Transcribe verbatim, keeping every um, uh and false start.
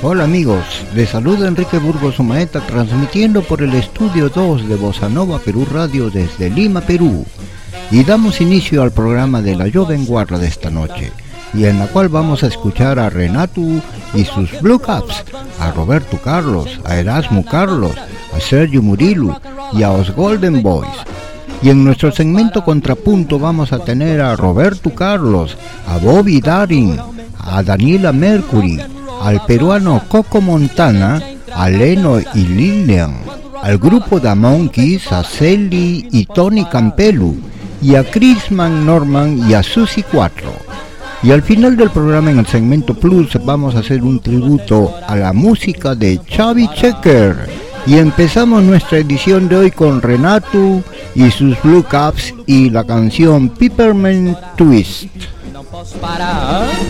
Hola amigos, les saluda Enrique Burgos Omaeta transmitiendo por el estudio dos de Bossa Nova Perú Radio desde Lima, Perú. Y damos inicio al programa de la Joven Guarda de esta noche, y en la cual vamos a escuchar a Renato y sus Blue Caps, a Roberto Carlos, a Erasmo Carlos, a Sergio Murillo y a los Golden Boys. Y en nuestro segmento Contrapunto vamos a tener a Roberto Carlos, a Bobby Darin, a Daniela Mercury, al peruano Coco Montana, a Leno y Lilian, al grupo The Monkeys, a Celi y Tony Campelu, y a Chris McNorman y a Susi cuatro. Y al final del programa, en el segmento Plus, vamos a hacer un tributo a la música de Chubby Checker. Y empezamos nuestra edición de hoy con Renato y sus Blue Caps y la canción Peppermint Twist.